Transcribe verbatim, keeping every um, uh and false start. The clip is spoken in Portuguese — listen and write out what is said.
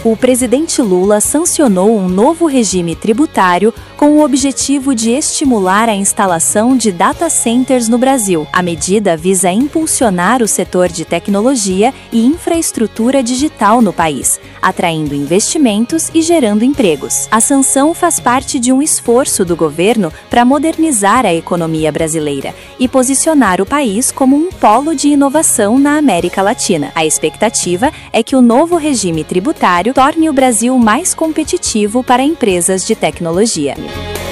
o presidente Lula sancionou um novo regime tributário com o objetivo de estimular a instalação de data centers no Brasil. A medida visa impulsionar o setor de tecnologia e infraestrutura digital no país, atraindo investimentos e gerando empregos. A sanção faz parte de um esforço do governo para modernizar a economia brasileira e posicionar o país como um polo de inovação na América Latina. A expectativa é que o novo regime tributário torne o Brasil mais competitivo para empresas de tecnologia.